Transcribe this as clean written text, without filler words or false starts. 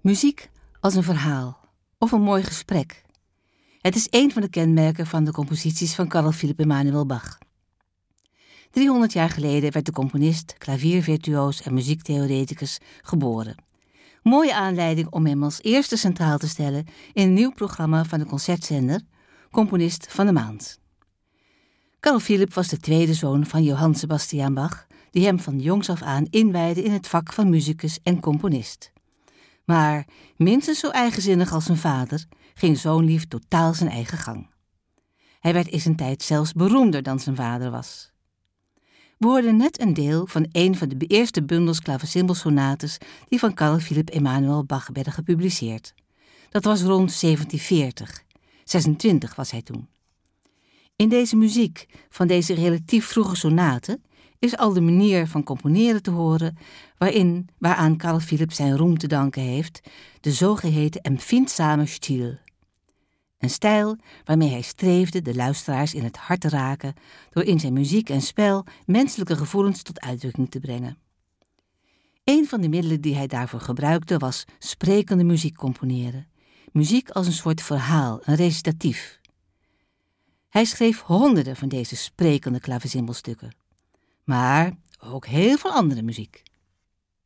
Muziek als een verhaal of een mooi gesprek. Het is een van de kenmerken van de composities van Carl Philipp Emanuel Bach. 300 jaar geleden werd de componist, klaviervirtuoos en muziektheoreticus geboren. Mooie aanleiding om hem als eerste centraal te stellen in een nieuw programma van de concertzender, Componist van de Maand. Carl Philipp was de tweede zoon van Johann Sebastian Bach, die hem van jongs af aan inwijdde in het vak van musicus en componist. Maar minstens zo eigenzinnig als zijn vader ging zoonlief totaal zijn eigen gang. Hij werd in zijn tijd zelfs beroemder dan zijn vader was. We hoorden net een deel van een van de eerste bundels klaversymbelsonates die van Carl Philipp Emanuel Bach werden gepubliceerd. Dat was rond 1740. 26 was hij toen. In deze muziek van deze relatief vroege sonate is al de manier van componeren te horen waaraan Carl Philipp zijn roem te danken heeft, de zogeheten empfindsame Stil. Een stijl waarmee hij streefde de luisteraars in het hart te raken door in zijn muziek en spel menselijke gevoelens tot uitdrukking te brengen. Een van de middelen die hij daarvoor gebruikte was sprekende muziek componeren. Muziek als een soort verhaal, een recitatief. Hij schreef honderden van deze sprekende klaversymbelstukken. Maar ook heel veel andere muziek.